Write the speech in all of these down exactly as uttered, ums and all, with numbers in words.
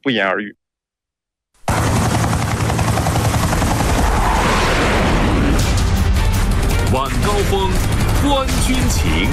不言而喻。 晚高峰，观军情。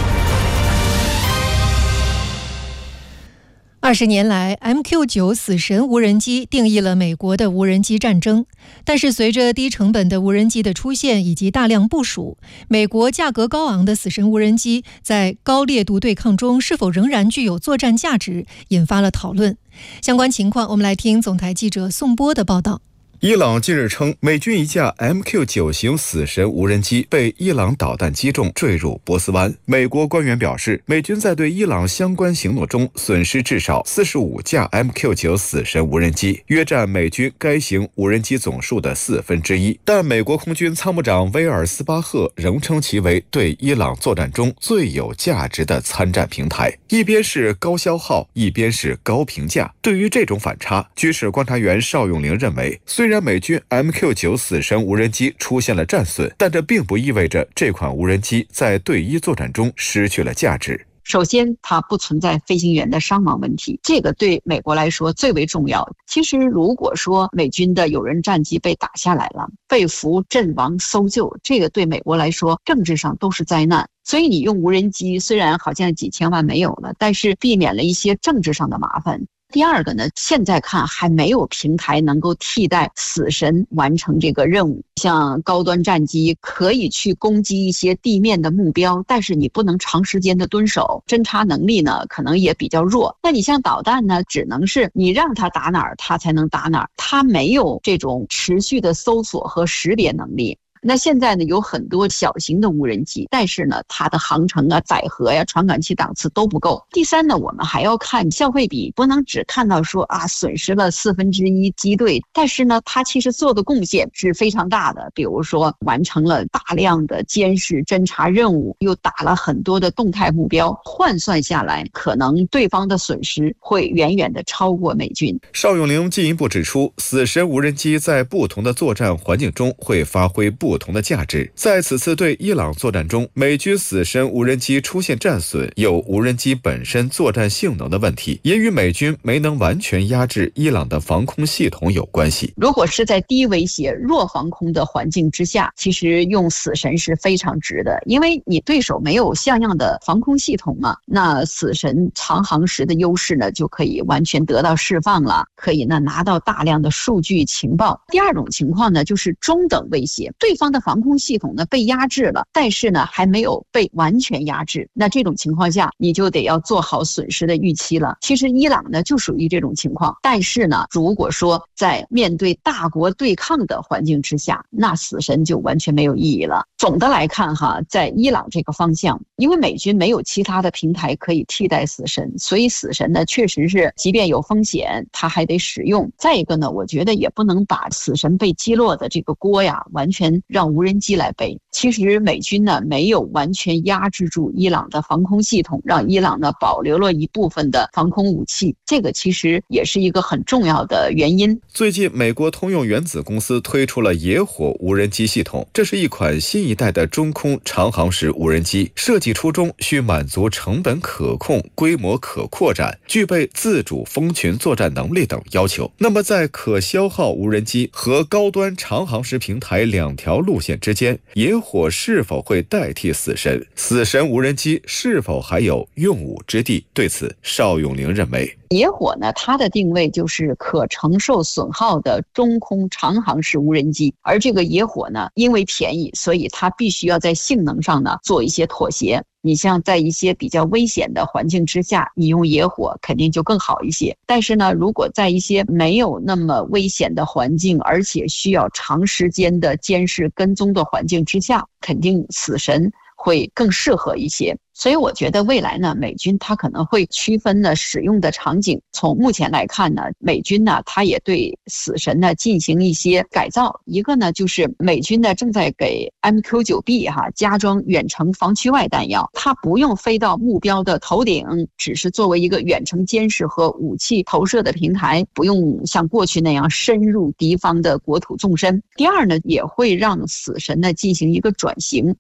二十年来 ，M Q 九 死神无人机定义了美国的无人机战争。但是，随着低成本的无人机的出现以及大量部署，美国价格高昂的死神无人机在高烈度对抗中是否仍然具有作战价值，引发了讨论。相关情况，我们来听总台记者宋波的报道。 伊朗近日称，美军一架 M Q 九 型死神无人机被伊朗导弹击中，坠入波斯湾。美国官员表示，美军在对伊朗相关行动中损失至少四十五架 M Q 九 死神无人机，约占美军该型无人机总数的四分之一。但美国空军参谋长威尔斯巴赫仍称其为对伊朗作战中最有价值的参战平台。一边是高消耗，一边是高评价。对于这种反差，军事观察员邵永龄认为，虽然美军 M Q 九 死神无人机出现了战损，但这并不意味着这款无人机在对伊作战中失去了价值。 首先，它不存在飞行员的伤亡问题，这个对美国来说最为重要。其实，如果说美军的有人战机被打下来了，被俘、阵亡、搜救，这个对美国来说政治上都是灾难。所以你用无人机，虽然好像几千万没有了，但是避免了一些政治上的麻烦。第二个呢，现在看还没有平台能够替代死神完成这个任务。像高端战机可以去攻击一些地面的目标，但是你不能长时间的蹲守，侦察能力呢可能也比较弱。那你像导弹呢，只能是你让它打哪儿，它才能打哪儿，它没有这种持续的搜索和识别能力。那现在呢，有很多小型的无人机，但是呢，它的航程啊、载荷呀、传感器档次都不够。第三呢，我们还要看效会比，不能只看到说啊，损失了四分之一机队，但是呢，它其实做的贡献是非常大的。比如说，完成了大量的监视侦察任务，又打了很多的动态目标，换算下来，可能对方的损失会远远的超过美军。 邵永龄进一步指出，死神无人机在不同的作战环境中会发挥不不同的价值。在此次对伊朗作战中，美军死神无人机出现战损，有无人机本身作战性能的问题，也与美军没能完全压制伊朗的防空系统有关系。 如果是在低威胁、弱防空的环境之下，其实用死神是非常值的，因为你对手没有像样的防空系统嘛，那死神长航时的优势呢就可以完全得到释放了，可以呢拿到大量的数据情报。第二种情况呢，就是中等威胁，对方的防空系统呢被压制了，但是呢还没有被完全压制，那这种情况下你就得要做好损失的预期了。其实伊朗呢就属于这种情况，但是呢如果说在面对大国对抗的环境之下，那死神就完全没有意义了。总的来看哈，在伊朗这个方向，因为美军没有其他的平台可以替代死神，所以死神呢确实是即便有风险它还得使用。再一个呢，我觉得也不能把死神被击落的这个锅呀完全让无人机来背。其实美军呢没有完全压制住伊朗的防空系统，让伊朗呢保留了一部分的防空武器，这个其实也是一个很重要的原因。 最近美国通用原子公司推出了野火无人机系统，这是一款新一代的中空长航时无人机，设计初衷需满足成本可控、规模可扩展、具备自主蜂群作战能力等要求。那么在可消耗无人机和高端长航时平台两条路线之间，野火是否会代替死神？死神无人机是否还有用武之地？对此，邵永龄认为， 野火呢，它的定位就是可承受损耗的中空长航时无人机，而这个野火呢，因为便宜，所以它必须要在性能上呢做一些妥协。你像在一些比较危险的环境之下，你用野火肯定就更好一些。但是呢，如果在一些没有那么危险的环境，而且需要长时间的监视跟踪的环境之下，肯定死神会更适合一些。所以我觉得未来呢，美军它可能会区分呢使用的场景。从目前来看呢，美军呢它也对死神呢进行一些改造。一个呢就是美军呢正在给 M Q 九 B 哈加装远程防区外弹药，它不用飞到目标的头顶，只是作为一个远程监视和武器投射的平台，不用像过去那样深入敌方的国土纵深。第二呢，也会让死神呢进行一个转型。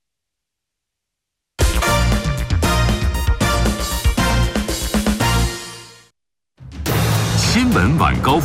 新闻晚高